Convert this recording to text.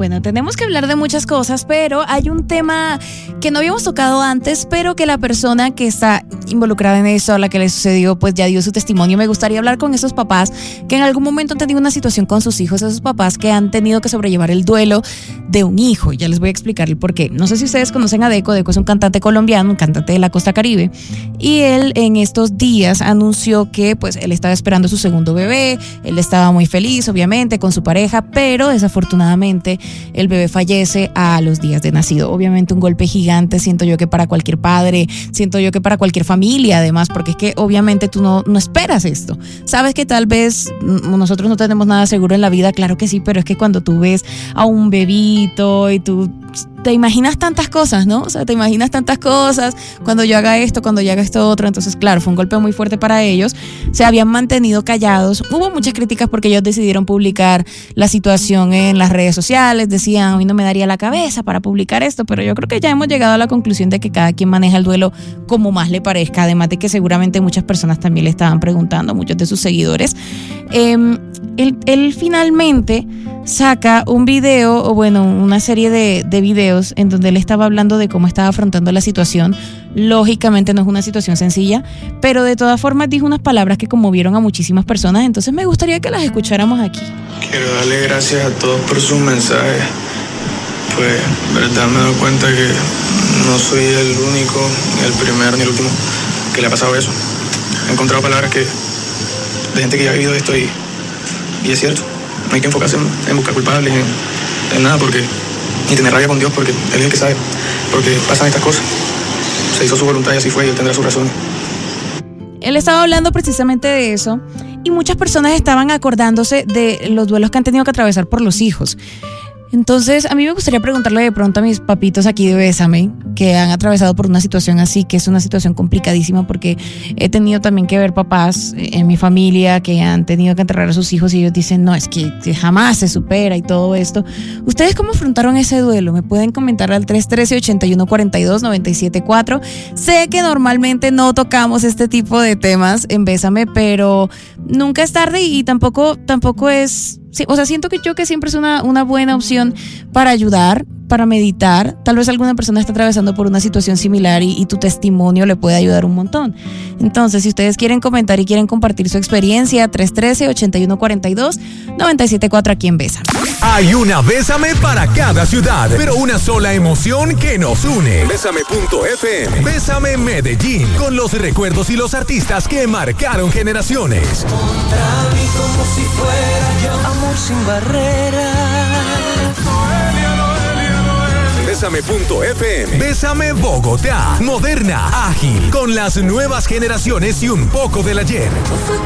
Bueno, tenemos que hablar de muchas cosas, pero hay un tema que no habíamos tocado antes, pero que la persona que está involucrada en eso, a la que le sucedió, pues ya dio su testimonio. Me gustaría hablar con esos papás que en algún momento han tenido una situación con sus hijos, esos papás que han tenido que sobrellevar el duelo de un hijo. Ya les voy a explicar el por qué. No sé si ustedes conocen a Deco. Deco es un cantante colombiano, un cantante de la costa caribe, y él en estos días anunció que pues él estaba esperando su segundo bebé. Él estaba muy feliz, obviamente, con su pareja, pero desafortunadamente el bebé fallece a los días de nacido. Obviamente un golpe gigante, siento yo que para cualquier padre, siento yo que para cualquier familia además, porque es que obviamente tú no esperas esto. Sabes que tal vez nosotros no tenemos nada seguro en la vida, claro que sí, pero es que cuando tú ves a un bebito y tú te imaginas tantas cosas, ¿no? O sea, te imaginas tantas cosas, cuando yo haga esto, cuando yo haga esto otro. Entonces, claro, fue un golpe muy fuerte para ellos. Se habían mantenido callados. Hubo muchas críticas porque ellos decidieron publicar la situación en las redes sociales. Decían, a mí no me daría la cabeza para publicar esto, pero yo creo que ya hemos llegado a la conclusión de que cada quien maneja el duelo como más le parezca. Además de que seguramente muchas personas también le estaban preguntando, muchos de sus seguidores. Él finalmente saca un video, o bueno, una serie de videos en donde él estaba hablando de cómo estaba afrontando la situación. Lógicamente no es una situación sencilla, pero de todas formas dijo unas palabras que conmovieron a muchísimas personas, entonces me gustaría que las escucháramos aquí. Quiero darle gracias a todos por sus mensajes. Pues, verdad, me doy cuenta que no soy el único, ni el primero, ni el último que le ha pasado eso. He encontrado palabras de gente que ya ha vivido esto y es cierto. No hay que enfocarse en buscar culpables, en nada, porque ni tener rabia con Dios, porque Él es el que sabe, porque pasan estas cosas. Se hizo su voluntad y así fue, y Él tendrá sus razones. Él estaba hablando precisamente de eso, y muchas personas estaban acordándose de los duelos que han tenido que atravesar por los hijos. Entonces, a mí me gustaría preguntarle de pronto a mis papitos aquí de Bésame, que han atravesado por una situación así, que es una situación complicadísima, porque he tenido también que ver papás en mi familia que han tenido que enterrar a sus hijos y ellos dicen, no, es que jamás se supera y todo esto. ¿Ustedes cómo afrontaron ese duelo? Me pueden comentar al 313-8142-974. Sé que normalmente no tocamos este tipo de temas en Bésame, pero nunca es tarde y tampoco es... Sí, o sea, siento que siempre es una buena opción para ayudar, para meditar. Tal vez alguna persona está atravesando por una situación similar y tu testimonio le puede ayudar un montón. Entonces, si ustedes quieren comentar y quieren compartir su experiencia, 313-8142-974 aquí en Bésame. Hay una Bésame para cada ciudad, pero una sola emoción que nos une. Bésame.fm. Bésame Medellín, con los recuerdos y los artistas que marcaron generaciones. Contra mí como si fuera yo, amor sin barreras. Bésame.fm. Bésame Bogotá. Moderna, ágil, con las nuevas generaciones y un poco del ayer. Fue